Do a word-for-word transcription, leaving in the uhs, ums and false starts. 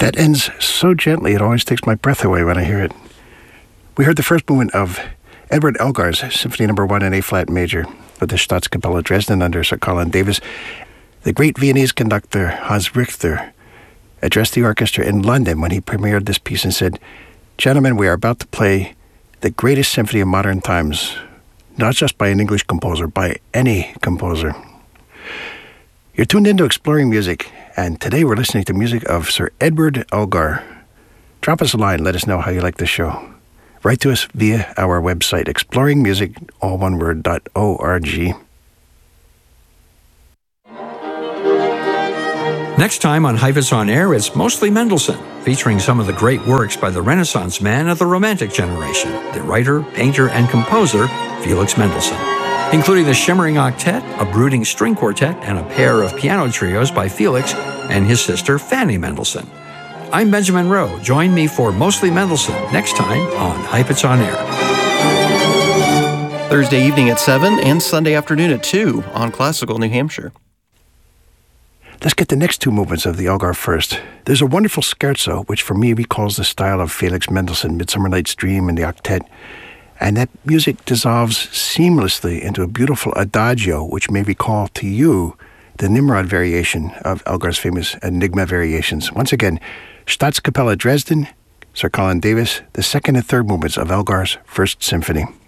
That ends so gently, it always takes my breath away when I hear it. We heard the first movement of Edward Elgar's Symphony Number One in A-flat major with the Staatskapelle Dresden under Sir Colin Davis. The great Viennese conductor Hans Richter addressed the orchestra in London when he premiered this piece and said, "Gentlemen, we are about to play the greatest symphony of modern times, not just by an English composer, by any composer." You're tuned into Exploring Music, and today we're listening to music of Sir Edward Elgar. Drop us a line, let us know how you like the show. Write to us via our website, exploring music, all one word, dot org. Next time on Heifetz on Air, it's Mostly Mendelssohn, featuring some of the great works by the Renaissance man of the Romantic generation, the writer, painter, and composer, Felix Mendelssohn, including the Shimmering Octet, a brooding string quartet, and a pair of piano trios by Felix and his sister, Fanny Mendelssohn. I'm Benjamin Rowe. Join me for Mostly Mendelssohn next time on Heifetz on Air. Thursday evening at seven and Sunday afternoon at two on Classical New Hampshire. Let's get the next two movements of the Elgar first. There's a wonderful scherzo, which for me recalls the style of Felix Mendelssohn, Midsummer Night's Dream and the Octet. And that music dissolves seamlessly into a beautiful adagio, which may recall to you the Nimrod variation of Elgar's famous Enigma variations. Once again, Staatskapelle Dresden, Sir Colin Davis, the second and third movements of Elgar's First Symphony.